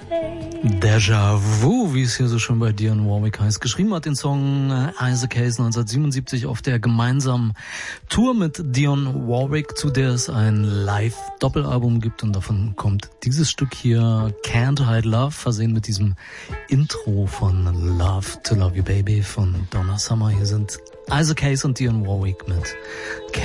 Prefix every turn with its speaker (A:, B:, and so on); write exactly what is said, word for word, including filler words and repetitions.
A: Déjà Vu, wie es hier so schön bei Dionne Warwick heißt. Geschrieben hat den Song Isaac Hayes neunzehnhundertsiebenundsiebzig auf der gemeinsamen Tour mit Dionne Warwick, zu der es ein Live-Doppelalbum gibt, und davon kommt dieses Stück hier, Can't Hide Love, versehen mit diesem Intro von Love to Love You Baby von Donna Summer. Hier sind Isaac Hayes und Dionne Warwick mit